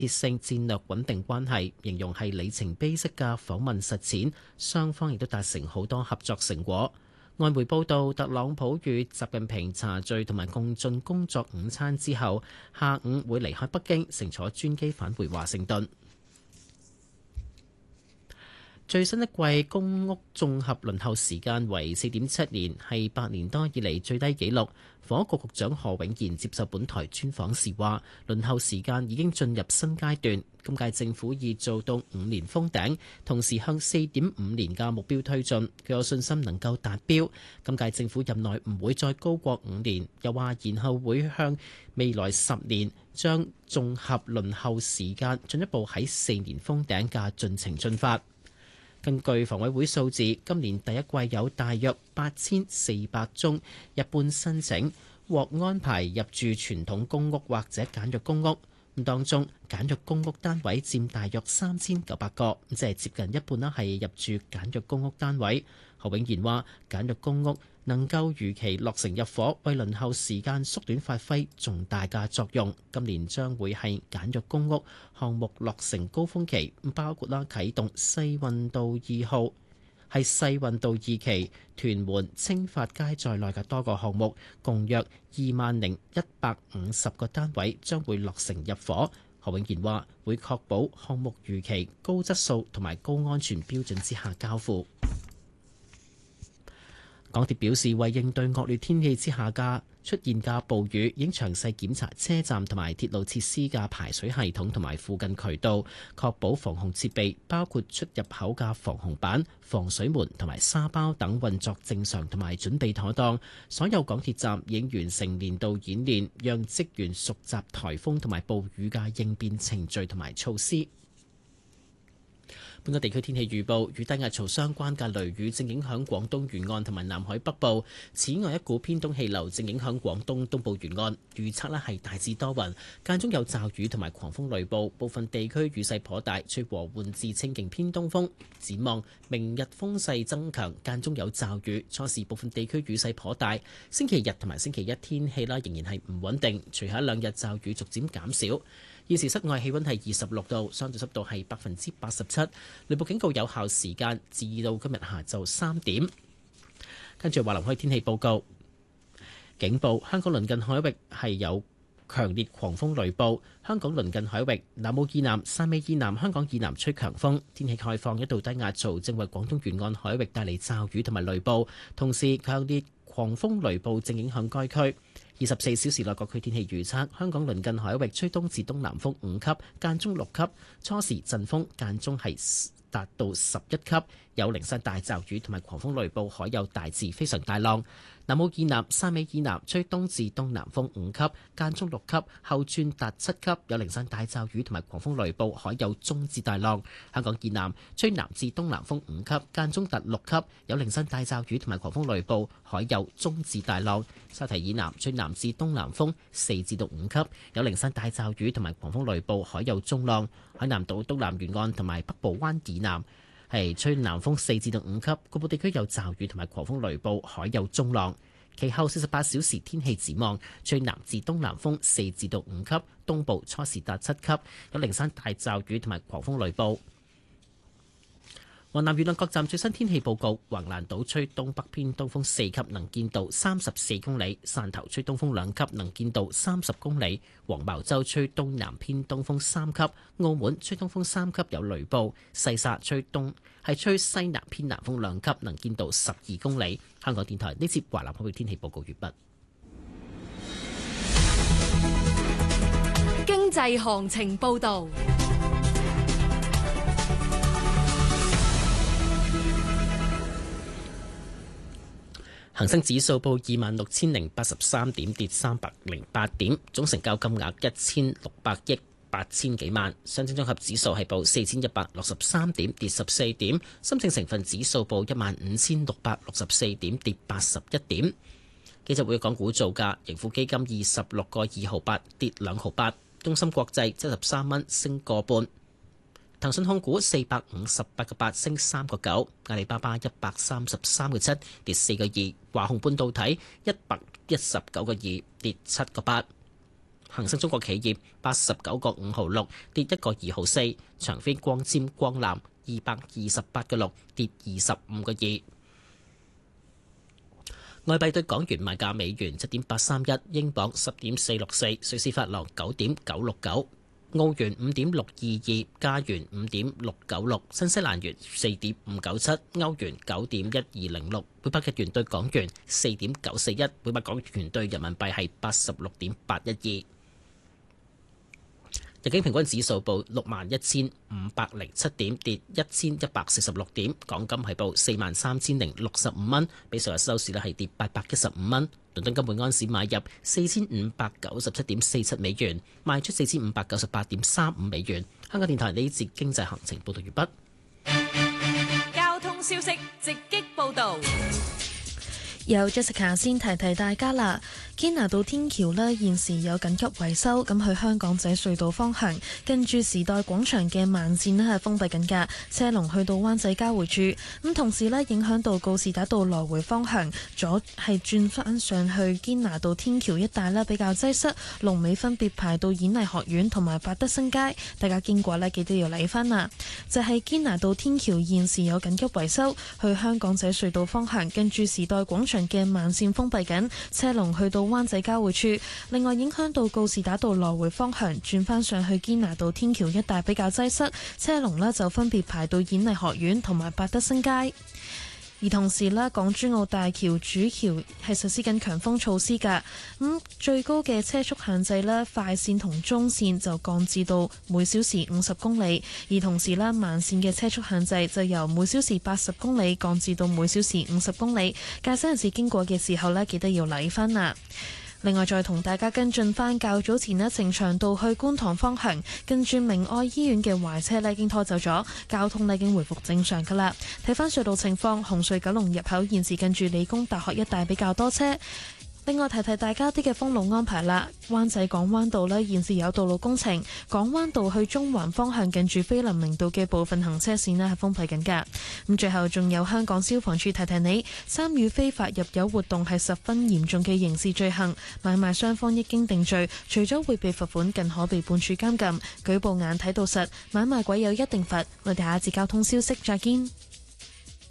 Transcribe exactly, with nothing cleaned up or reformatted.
結性戰略穩定關係，形容係里程碑式嘅訪問實踐，雙方亦都達成好多合作成果。外媒報道，特朗普與習近平茶聚同埋共進工作午餐之後，下午會離開北京，乘坐專機返回華盛頓。最新一季公屋綜合輪候時間為四點七年，係八年多以嚟最低紀錄。房屋局局長何永賢接受本台專訪時話，輪候時間已經進入新階段，今屆政府已做到五年封頂，同時向四點五年嘅目標推進，佢有信心能夠達標。今屆政府任內唔會再高過五年，又話然後會向未來十年將綜合輪候時間進一步喺四年封頂嘅進程進發。根據房委會數字，今年第一季有大約八千四百宗一般申請獲安排入住傳統公屋或者簡約公屋，咁當中簡約公屋單位佔大約三千九百個，即係接近一半啦，係入住簡約公屋單位。何永賢話：簡約公屋能夠如期落成入伙，為輪候時間縮短發揮重大嘅作用。今年將會係簡約公屋項目落成高峰期，包括啦啟動西運道二號，係西運道二期、屯門青發街在內嘅多個項目，共約二萬零一百五十個單位將會落成入伙。何永賢話：會確保項目如期、高質素同埋高安全標準之下交付。港鐵表示，為應對惡劣天氣之下嘅出現嘅暴雨，已經詳細檢查車站同埋鐵路設施嘅排水系統同埋附近渠道，確保防洪設備，包括出入口嘅防洪板、防水門同埋沙包等運作正常同埋準備妥當。所有港鐵站已經完成年度演練，讓職員熟習颱風同埋暴雨嘅應變程序同埋措施。本港地區天氣預報，與低壓槽相關嘅雷雨正影響廣東沿岸同埋南海北部。此外，一股偏東氣流正影響廣東東部沿岸，預測咧係大致多雲，間中有驟雨同埋狂風雷暴，部分地區雨勢頗大，吹和緩至清勁偏東風。展望明日風勢增強，間中有驟雨，初時部分地區雨勢頗大。星期日同埋星期一天氣啦，仍然係唔穩定，隨後一兩日驟雨逐漸減少。現時室外氣溫係二十六度，相對濕度係百分之八十七。雷暴警告有效時間至到今日下晝三點。跟住華南海天氣報告，警報：香港鄰近海域係有強烈狂風雷暴。香港鄰近海域南澳以南、汕尾以南、香港以南吹強風。天氣概況：一道低壓槽正為廣東沿岸海域帶嚟驟雨同埋雷暴，同時強烈狂風雷暴正影響該區。二十四小時內各區天氣預測：香港鄰近海域吹東至東南風五級，間中六級，初時陣風間中係達到十一級，有零散大驟雨同埋狂風雷暴，海有大至非常大浪。南澳以南、汕尾以南吹東至東南風五級，間中六級，後轉達七級，有零散大驟雨同埋狂風雷暴，海有中至大浪。香港以南吹南至東南風五級，間中達六級，有零散大驟雨同埋狂風雷暴，海有中至大浪。沙堤以南吹南至東南風四至到五級，有零散大驟雨同埋狂風雷暴，海有中浪。海南島東南沿岸同埋北部灣以南係吹南風四至到五級，局部地區有驟雨同埋狂風雷暴，海有中浪。其後四十八小時天氣展望，吹南至東南風四至到五級，東部初時達七級，有零散大驟雨同埋狂風雷暴。華南沿岸各站最新天氣報告：橫瀾島吹東北偏東風四級，能見度三十四公里；汕頭吹東風兩級，能見度三十公里；黃茅洲吹東南偏東風三級；澳門吹東風三級，有雷暴；西沙吹東係吹西南偏南風兩級，能見度十二公里。香港電台呢節華南海域天氣報告完畢。經濟行情報導。 恒生指數報二萬六千零八十三點，跌三百零八點，總成交金額一千六百億八千幾萬。上證綜合指數係報四千一百六十三點，跌十四點。深證成分指數報一萬五千六百六十四點，跌八十一點。記者會港股造價，盈富基金二十六個二毫八，跌兩毫八。中芯國際七十三蚊，升個半。騰訊控股四百五十八個八，升三個九，阿里巴巴一百三十三個七，跌四個二，華虹半導體一百一十九個二，跌七個八。 恒生中國企業八十九個五毫六，跌一個二毫四。長飛光纖光纜二百二十八個六，跌二十五個二。外幣對港元賣價：美元七點八三一，英鎊十點四六四，瑞士法郎九點九六九，澳元五點六二二，加元五點六九六，新西蘭元四點五九七，歐元九點一二零六，每百日元對港元四點九四一，每百港元對人民幣係八十六點八一二。日經平均指數報六萬一千五百零七點，跌一千一百四十六點。港金係報四萬三千零六十五蚊，比上日收市咧係跌八百一十五蚊。倫敦金每安士買入四千五百九十七點四七美元，賣出四千五百九十八點三五美元。香港電台呢節經濟行情報道完畢。 交通消息直擊報導。 有 Jessica 先提提大家啦，堅拿道天橋呢現時有緊急維修，咁去香港仔隧道方向，跟住時代廣場嘅慢線呢係封閉緊㗎，車龍去到灣仔交匯處，咁同時呢影響到告士打道來回方向，左係轉返上去堅拿道天橋一帶呢比較擠塞，龍尾分別排到演藝學院同埋百德新街，大家經過呢記得要嚟返啦。就係堅拿道天橋現時有緊急維修，去香港仔隧道方向，跟住時代廣場嘅慢線封閉緊，車龍去到灣仔交匯處。另外影響到告士打道來回方向，轉返上去堅拿道天橋一帶比較擠塞，車龍呢就分別排到演藝學院同埋百德新街。而同時呢，港珠澳大橋主橋係實施緊強風措施㗎，咁、嗯、最高嘅車速限制呢，快線同中線就降至到每小時五十公里，而同時呢，慢線嘅車速限制就由每小時八十公里降至到每小時五十公里，駕駛人士經過嘅時候呢，記得要禮返啦。另外再同大家跟進返較早前呢，呈祥道去觀塘方向，跟住明愛醫院嘅壞車呢已經拖走咗，交通呢已經回復正常㗎啦。睇返隧道情況，紅隧九龍入口現時近住理工大學一帶比較多車。另外提提大家啲嘅封路安排啦，灣仔港灣道呢現時有道路工程，港灣道去中環方向近住菲林明道嘅部分行車線呢係封閉緊㗎。咁最後仲有香港消防處提提你，參與非法入油活動係十分嚴重嘅刑事罪行，買賣雙方一經定罪，除咗會被罰款，更可被判處監禁。舉報眼睇到實，買賣鬼有一定罰。我哋下一節交通消息再見。